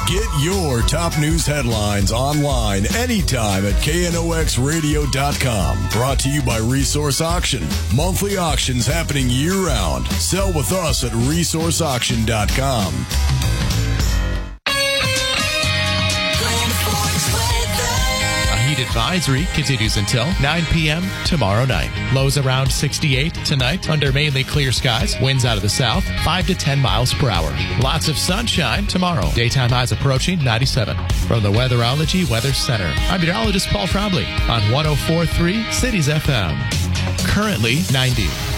Get your top news headlines online anytime at knoxradio.com. Brought to you by Resource Auction. Monthly auctions happening year-round. Sell with us at resourceauction.com. Advisory continues until 9 p.m. tomorrow night. Lows around 68 tonight under mainly clear skies. Winds out of the south, 5 to 10 miles per hour. Lots of sunshine tomorrow. Daytime highs approaching 97. From the Weatherology Weather Center, I'm meteorologist Paul Trombley on 104.3 Cities FM. Currently 90.